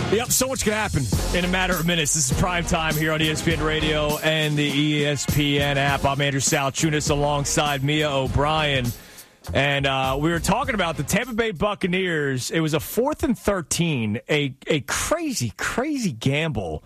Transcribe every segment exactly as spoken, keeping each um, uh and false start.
Yep, so much can happen in a matter of minutes. This is Prime Time here on E S P N Radio and the E S P N app. I'm Andrew Salchunas alongside Mia O'Brien. And uh, we were talking about the Tampa Bay Buccaneers. It was a fourth and thirteen, a, a crazy, crazy gamble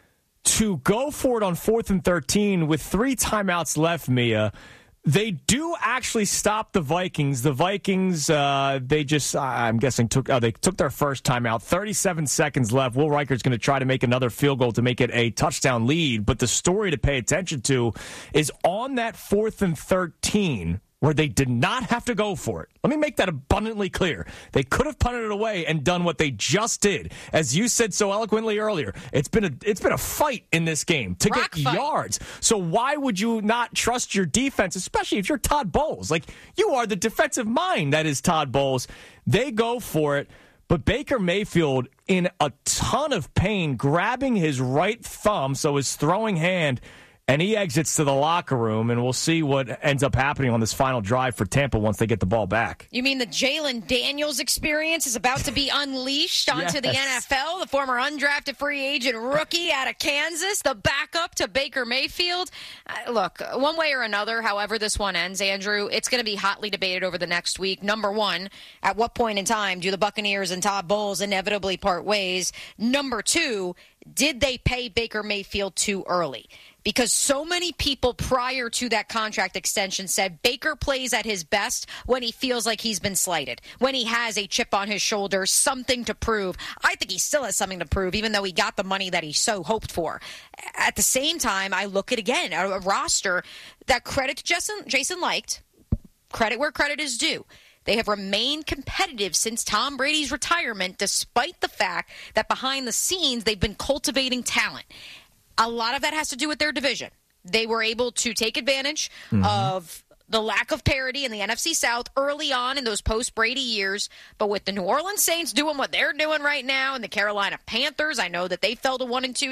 to go for it on fourth and thirteen with three timeouts left, Mia. They do actually stop the Vikings. The Vikings, uh, they just, I'm guessing, took uh, they took their first timeout. thirty-seven seconds left. Will Reicher's going to try to make another field goal to make it a touchdown lead. But the story to pay attention to is on that fourth and thirteen, where they did not have to go for it. Let me make that abundantly clear. They could have punted it away and done what they just did. As you said so eloquently earlier, it's been a it's been a fight in this game to Rock get fight. yards. So why would you not trust your defense, especially if you're Todd Bowles? Like, you are the defensive mind that is Todd Bowles. They go for it, but Baker Mayfield in a ton of pain, grabbing his right thumb, so his throwing hand, and he exits to the locker room, and we'll see what ends up happening on this final drive for Tampa once they get the ball back. You mean the Jalen Daniels experience is about to be unleashed onto Yes. the N F L? The former undrafted free agent rookie out of Kansas, the backup to Baker Mayfield? Uh, look, one way or another, however this one ends, Andrew, it's going to be hotly debated over the next week. Number one, at what point in time do the Buccaneers and Todd Bowles inevitably part ways? Number two, did they pay Baker Mayfield too early? Because so many people prior to that contract extension said Baker plays at his best when he feels like he's been slighted, when he has a chip on his shoulder, something to prove. I think he still has something to prove, even though he got the money that he so hoped for. At the same time, I look at, again, a, a roster that credit to Jason, Jason liked, credit where credit is due. They have remained competitive since Tom Brady's retirement, despite the fact that behind the scenes they've been cultivating talent. A lot of that has to do with their division. They were able to take advantage mm-hmm. of the lack of parity in the N F C South early on in those post-Brady years. But with the New Orleans Saints doing what they're doing right now and the Carolina Panthers, I know that they fell to one and two